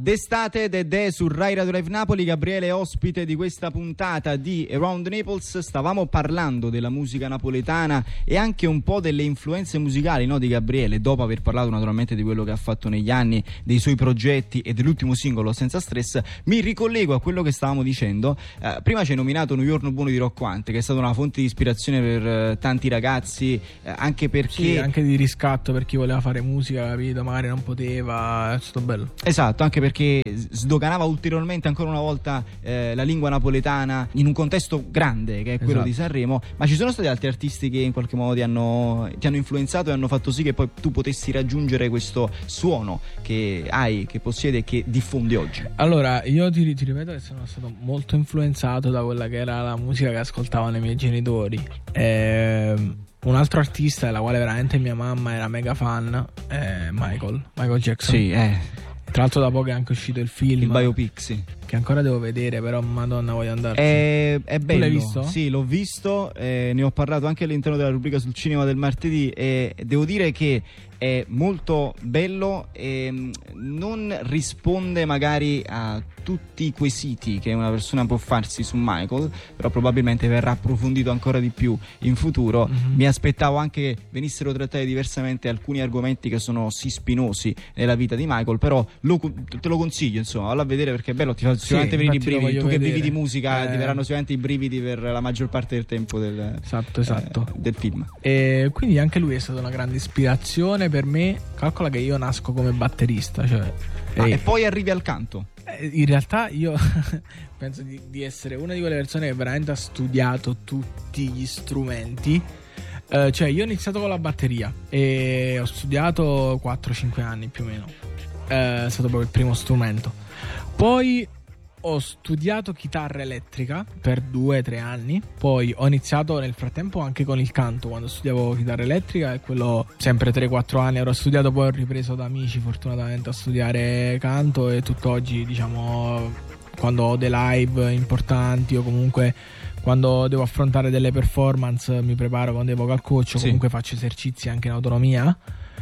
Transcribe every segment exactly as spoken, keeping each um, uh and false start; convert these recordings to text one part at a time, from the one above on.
d'estate ed è su Rai Radio Live Napoli. Gabriele ospite di questa puntata di Around Naples. Stavamo parlando della musica napoletana e anche un po' delle influenze musicali, no, di Gabriele, dopo aver parlato naturalmente di quello che ha fatto negli anni, dei suoi progetti e dell'ultimo singolo Senza Stress. Mi ricollego a quello che stavamo dicendo. Eh, prima ci hai nominato New York Buono di Rocco Hunt, che è stata una fonte di ispirazione per eh, tanti ragazzi, eh, anche perché sì, anche di riscatto per chi voleva fare musica, capito? Magari non poteva, è stato bello. Esatto, anche perché sdoganava ulteriormente ancora una volta eh, la lingua napoletana in un contesto grande che è quello esatto. di Sanremo. Ma ci sono stati altri artisti che in qualche modo ti hanno, ti hanno influenzato e hanno fatto sì che poi tu potessi raggiungere questo suono che hai, che possiedi e che diffondi oggi? Allora, io ti, ti ripeto che sono stato molto influenzato da quella che era la musica che ascoltavano i miei genitori. Ehm Un altro artista della quale veramente mia mamma era mega fan è Michael Michael Jackson. Sì, eh. Tra l'altro da poco è anche uscito il film, il biopic, sì, che ancora devo vedere, però madonna voglio andarci. È, è bello. Tu l'hai visto? Sì, l'ho visto, eh, ne ho parlato anche all'interno della rubrica sul cinema del martedì e devo dire che è molto bello e non risponde magari a tutti i quesiti che una persona può farsi su Michael, però probabilmente verrà approfondito ancora di più in futuro. Mm-hmm. Mi aspettavo anche che venissero trattati diversamente alcuni argomenti che sono sì spinosi nella vita di Michael, però lo, te lo consiglio, insomma, vallo a vedere perché è bello, ti fa sicuramente sì, venire i brividi. Tu vedere. che vivi di musica, eh... ti verranno sicuramente i brividi per la maggior parte del tempo del, esatto, esatto. Eh, del film. E quindi anche lui è stata una grande ispirazione per me. Calcola che io nasco come batterista, cioè, ah, e... e poi arrivi al canto. In realtà io penso di, di essere una di quelle persone che veramente ha studiato tutti gli strumenti. Uh, cioè io ho iniziato con la batteria e ho studiato quattro cinque anni più o meno. Uh, è stato proprio il primo strumento. Poi ho studiato chitarra elettrica per due tre anni. Poi ho iniziato nel frattempo anche con il canto quando studiavo chitarra elettrica, e quello sempre tre quattro anni ero studiato. Poi ho ripreso da amici fortunatamente a studiare canto e tutt'oggi, diciamo, quando ho dei live importanti o comunque quando devo affrontare delle performance mi preparo con dei vocal coach o sì. Comunque faccio esercizi anche in autonomia.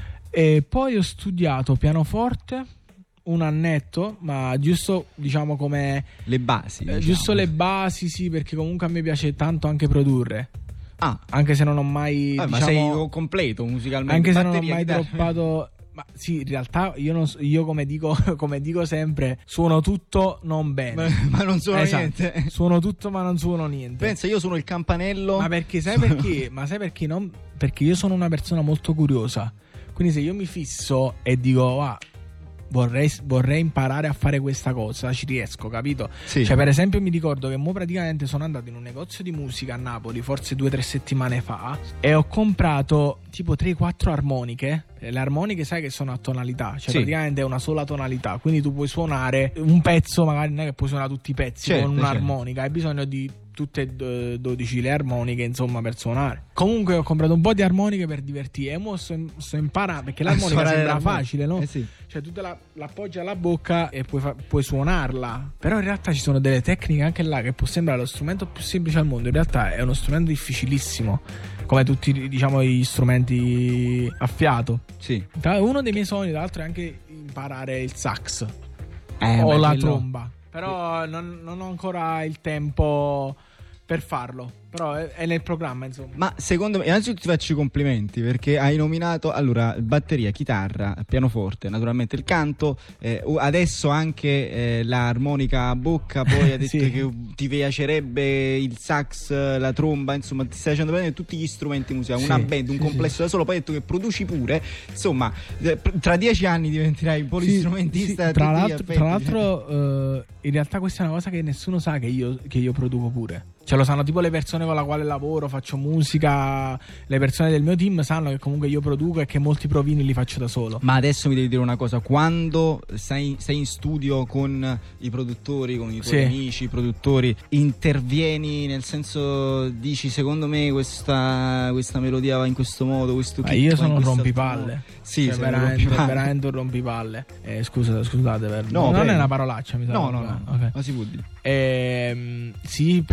E poi ho studiato pianoforte un annetto, ma giusto, diciamo, come le basi, eh, diciamo. Giusto le basi, sì, perché comunque a me piace tanto anche produrre. Ah, anche se non ho mai ah, diciamo, ma sei completo musicalmente, anche se batteria, non ho mai chitarra. droppato. Ma sì, in realtà io, non, io come dico come dico sempre, suono tutto non bene, ma, ma non suono esatto. niente. Suono tutto ma non suono niente. Pensa, io sono il campanello. Ma perché sai perché? Ma sai perché non? Perché io sono una persona molto curiosa. Quindi se io mi fisso e dico ah, Vorrei, vorrei imparare a fare questa cosa, ci riesco, capito? Sì. Cioè, per esempio, mi ricordo che mo praticamente sono andato in un negozio di musica a Napoli, forse due o tre settimane fa, e ho comprato tipo tre quattro armoniche. Le armoniche, sai che sono a tonalità, cioè sì. Praticamente è una sola tonalità, quindi tu puoi suonare un pezzo, magari non è che puoi suonare tutti i pezzi, certo, con un'armonica, certo. Hai bisogno di tutte e dodici le armoniche, insomma, per suonare. Comunque ho comprato un po' di armoniche per divertire e mo sto, sto imparando, perché l'armonica sembra facile, no? Eh sì. Cioè tu te la, l'appoggi alla bocca e puoi, fa, puoi suonarla, però in realtà ci sono delle tecniche anche là che può sembrare lo strumento più semplice al mondo, in realtà è uno strumento difficilissimo, come tutti, diciamo, gli strumenti a fiato. Sì. Uno dei miei sogni, tra l'altro, è anche imparare il sax eh, o beh, la quello... tromba. Però non, non ho ancora il tempo per farlo. Però è, è nel programma, insomma. Ma secondo me, innanzitutto ti faccio i complimenti perché hai nominato, allora, batteria, chitarra, pianoforte, naturalmente il canto, eh, adesso anche eh, l'armonica a bocca, poi hai detto sì. Che ti piacerebbe il sax, la tromba, insomma ti stai facendo prendere tutti gli strumenti musicali, sì, una band, un sì, complesso sì. da solo, poi hai detto che produci pure, insomma tra dieci anni diventerai polistrumentista. Sì, sì. Tra l'altro, tra l'altro uh, in realtà questa è una cosa che nessuno sa che io, che io produco pure. Cioè lo sanno tipo le persone con la quale lavoro, faccio musica, le persone del mio team sanno che comunque io produco e che molti provini li faccio da solo. Ma adesso mi devi dire una cosa, quando sei, sei in studio con i produttori, con i tuoi sì. amici, i produttori, intervieni, nel senso dici secondo me questa, questa melodia va in questo modo, questo kick io sono un rompipalle. Sì, cioè, veramente, rompipalle. veramente un rompipalle. Eh, scusa, scusate, per... no, non per... è una parolaccia, mi sa. No, no, no, okay. Ma si può dire. Eh, sì, perché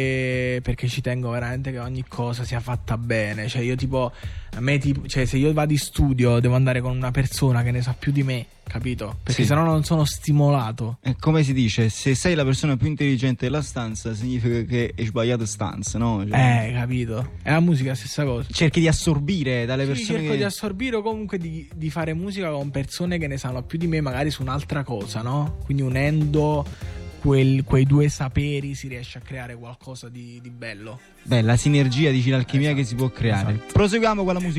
e perché ci tengo veramente che ogni cosa sia fatta bene. Cioè io tipo a me tipo, cioè se io vado in studio devo andare con una persona che ne sa più di me, capito? Perché Sì. sennò non sono stimolato. È come si dice, se sei la persona più intelligente della stanza significa che hai sbagliato stanza, no? Cioè, Eh, capito? E la musica è la stessa cosa. cerchi di assorbire dalle Sì, persone cerco che... di assorbire o comunque di, di fare musica con persone che ne sanno più di me, magari su un'altra cosa, no? Quindi unendo quel- quei due saperi si riesce a creare qualcosa di, di bello. Beh, la sinergia, dici, l'alchimia Esatto, che si può creare. esatto. Proseguiamo con la musica.